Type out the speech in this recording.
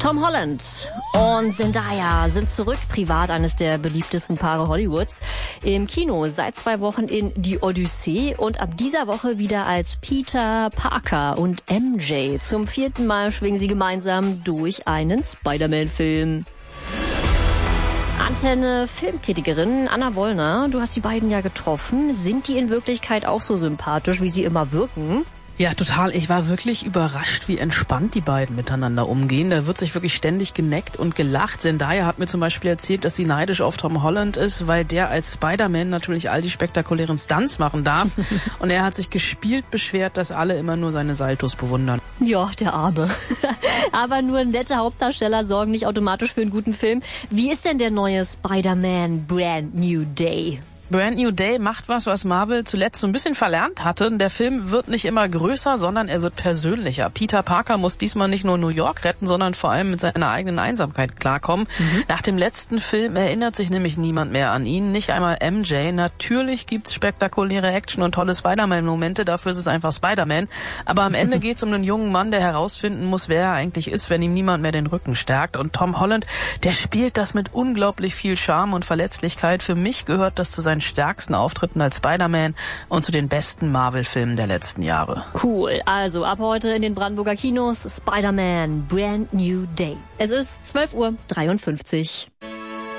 Tom Holland und Zendaya sind zurück, privat eines der beliebtesten Paare Hollywoods. Im Kino seit 2 Wochen in Die Odyssee und ab dieser Woche wieder als Peter Parker und MJ. Zum 4. Mal schwingen sie gemeinsam durch einen Spider-Man-Film. Antenne-Filmkritikerin Anna Wollner, du hast die beiden ja getroffen. Sind die in Wirklichkeit auch so sympathisch, wie sie immer wirken? Ja, total. Ich war wirklich überrascht, wie entspannt die beiden miteinander umgehen. Da wird sich wirklich ständig geneckt und gelacht. Zendaya hat mir zum Beispiel erzählt, dass sie neidisch auf Tom Holland ist, weil der als Spider-Man natürlich all die spektakulären Stunts machen darf. Und er hat sich gespielt beschwert, dass alle immer nur seine Saltos bewundern. Ja, der Arme. Aber nur nette Hauptdarsteller sorgen nicht automatisch für einen guten Film. Wie ist denn der neue Spider-Man Brand New Day? Brand New Day macht was Marvel zuletzt so ein bisschen verlernt hatte. Der Film wird nicht immer größer, sondern er wird persönlicher. Peter Parker muss diesmal nicht nur New York retten, sondern vor allem mit seiner eigenen Einsamkeit klarkommen. Nach dem letzten Film erinnert sich nämlich niemand mehr an ihn, nicht einmal MJ. Natürlich gibt's spektakuläre Action und tolle Spider-Man-Momente, dafür ist es einfach Spider-Man. Aber am Ende geht's um einen jungen Mann, der herausfinden muss, wer er eigentlich ist, wenn ihm niemand mehr den Rücken stärkt. Und Tom Holland, der spielt das mit unglaublich viel Charme und Verletzlichkeit. Für mich gehört das zu seinen stärksten Auftritten als Spider-Man und zu den besten Marvel-Filmen der letzten Jahre. Cool. Also ab heute in den Brandenburger Kinos Spider-Man Brand New Day. Es ist 12:53 Uhr.